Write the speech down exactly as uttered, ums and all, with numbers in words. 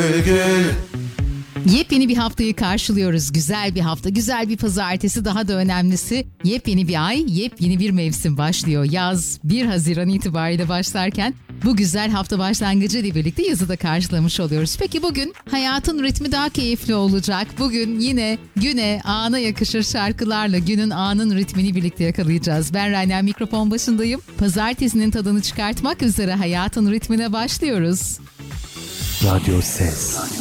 Gül. Yepyeni bir haftayı karşılıyoruz. Güzel bir hafta, güzel bir pazartesi, daha da önemlisi yepyeni bir ay, yepyeni bir mevsim başlıyor. Yaz bir Haziran itibariyle başlarken bu güzel hafta başlangıcı ile birlikte yazı da karşılamış oluyoruz. Peki bugün hayatın ritmi daha keyifli olacak. Bugün yine güne, ana yakışır şarkılarla günün, anın ritmini birlikte yakalayacağız. Ben Rayna, mikrofon başındayım. Pazartesinin tadını çıkartmak üzere hayatın ritmine başlıyoruz. Radyo Ses.